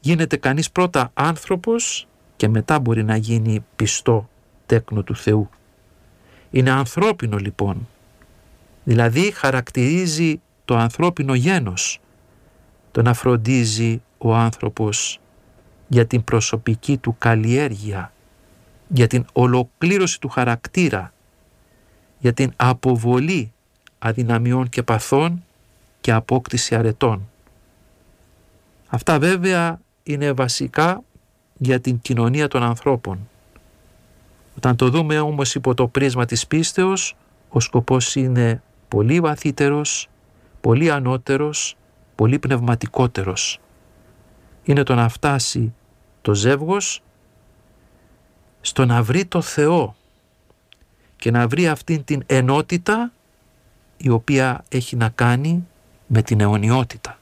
γίνεται κανείς πρώτα άνθρωπος και μετά μπορεί να γίνει πιστό τέκνο του Θεού. Είναι ανθρώπινο λοιπόν, δηλαδή χαρακτηρίζει το ανθρώπινο γένος το να φροντίζει ο άνθρωπος για την προσωπική του καλλιέργεια, για την ολοκλήρωση του χαρακτήρα, για την αποβολή αδυναμιών και παθών και απόκτηση αρετών. Αυτά βέβαια είναι βασικά για την κοινωνία των ανθρώπων. Όταν το δούμε όμως υπό το πρίσμα της πίστεως, ο σκοπός είναι πολύ βαθύτερος, πολύ ανώτερος, πολύ πνευματικότερος. Είναι το να φτάσει το ζεύγος στο να βρει το Θεό και να βρει αυτήν την ενότητα η οποία έχει να κάνει με την αιωνιότητα.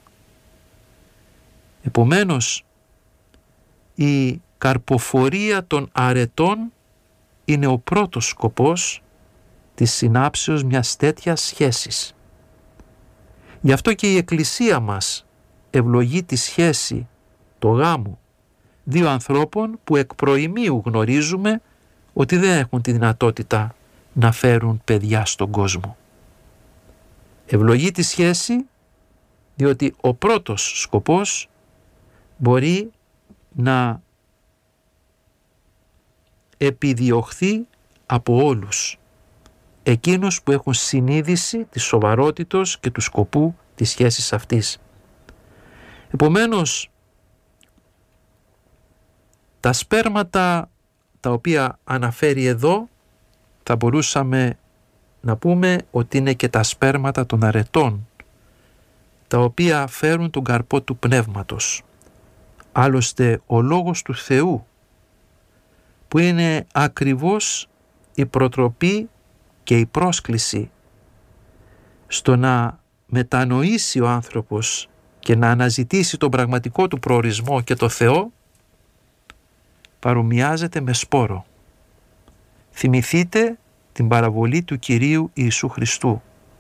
Επομένως, η καρποφορία των αρετών είναι ο πρώτος σκοπός της συνάψεως μιας τέτοιας σχέσης. Γι' αυτό και η Εκκλησία μας ευλογεί τη σχέση, το γάμο, δύο ανθρώπων που εκ προημίου γνωρίζουμε ότι δεν έχουν τη δυνατότητα να φέρουν παιδιά στον κόσμο. Ευλογεί τη σχέση διότι ο πρώτος σκοπός μπορεί να επιδιωχθεί από όλους εκείνους που έχουν συνείδηση της σοβαρότητος και του σκοπού της σχέσης αυτής. Επομένως, τα σπέρματα τα οποία αναφέρει εδώ θα μπορούσαμε να πούμε ότι είναι και τα σπέρματα των αρετών, τα οποία φέρουν τον καρπό του πνεύματος. Άλλωστε ο λόγος του Θεού, που είναι ακριβώς η προτροπή και η πρόσκληση στο να μετανοήσει ο άνθρωπος και να αναζητήσει τον πραγματικό του προορισμό και το Θεό, παρομοιάζεται με σπόρο. Θυμηθείτε την παραβολή του Κυρίου Ιησού Χριστού.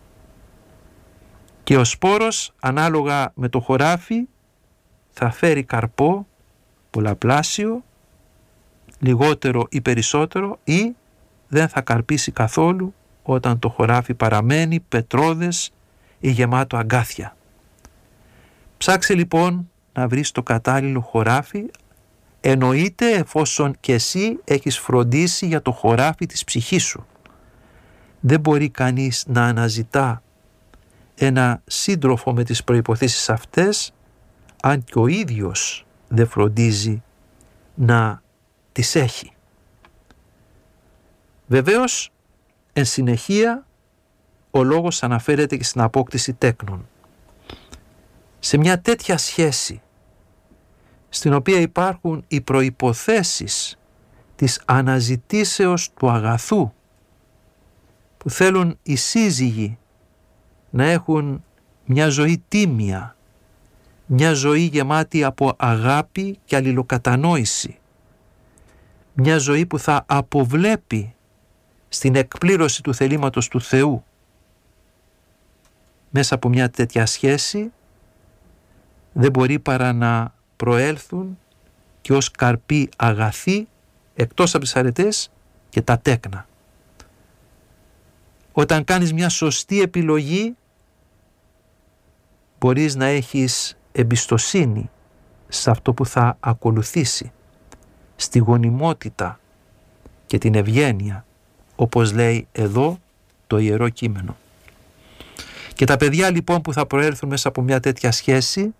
Και ο σπόρος, ανάλογα με το χωράφι, θα φέρει καρπό πολλαπλάσιο, λιγότερο ή περισσότερο, ή δεν θα καρπίσει καθόλου όταν το χωράφι παραμένει πετρώδες ή γεμάτο αγκάθια. Ψάξε λοιπόν να βρεις το κατάλληλο χωράφι, εννοείται εφόσον και εσύ έχεις φροντίσει για το χωράφι της ψυχής σου. Δεν μπορεί κανείς να αναζητά ένα σύντροφο με τις προϋποθέσεις αυτές αν και ο ίδιος δεν φροντίζει να τις έχει. Βεβαίως, εν συνεχεία, ο λόγος αναφέρεται και στην απόκτηση τέκνων. Σε μια τέτοια σχέση, στην οποία υπάρχουν οι προϋποθέσεις της αναζητήσεως του αγαθού, που θέλουν οι σύζυγοι να έχουν μια ζωή τίμια, μια ζωή γεμάτη από αγάπη και αλληλοκατανόηση, μια ζωή που θα αποβλέπει στην εκπλήρωση του θελήματος του Θεού. Μέσα από μια τέτοια σχέση δεν μπορεί παρά να προέλθουν και ως καρποί αγαθοί, εκτός από τις αρετές, και τα τέκνα. Όταν κάνεις μια σωστή επιλογή, μπορείς να έχεις εμπιστοσύνη σε αυτό που θα ακολουθήσει, στη γονιμότητα και την ευγένεια, όπως λέει εδώ το Ιερό Κείμενο. Και τα παιδιά λοιπόν που θα προέλθουν μέσα από μια τέτοια σχέση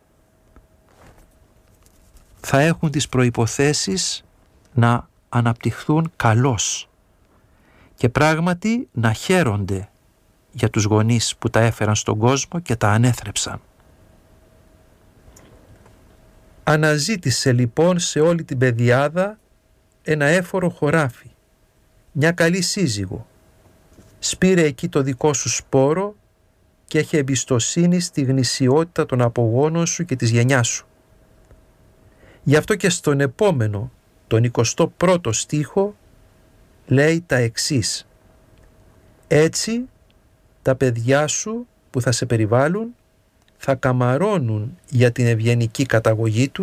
θα έχουν τις προϋποθέσεις να αναπτυχθούν καλώς και πράγματι να χαίρονται για τους γονείς που τα έφεραν στον κόσμο και τα ανέθρεψαν. Αναζήτησε λοιπόν σε όλη την πεδιάδα ένα έφορο χωράφι, μια καλή σύζυγο. Σπήρε εκεί το δικό σου σπόρο και έχει εμπιστοσύνη στη γνησιότητα των απογόνων σου και της γενιάς σου. Γι' αυτό και στον επόμενο, τον 21ο στίχο, λέει τα εξής: «Έτσι τα παιδιά σου που θα σε περιβάλλουν θα καμαρώνουν για την ευγενική καταγωγή του